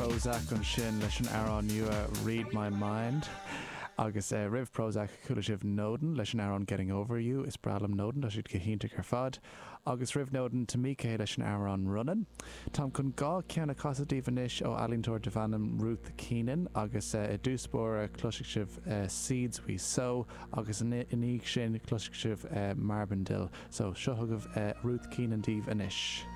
Prozac an sin leis an airán nua Read My Mind. Agus Riv Prozac cúla sibh Nóden leis an airán Getting Over You is bralam Nóden leis siad cahínta ar fad. Agus Riv Nóden Tamícé leis an airán Runnin. Tá chun gá ceanna casadíhanis ó Alíntóir de Bhanam Ruth Keenan agus I dúspóir cloisic sibh Seeds We Sow agus iníg sin cloisic sibh Marbendil. So seo thugah Ruth Keenan díomh inis.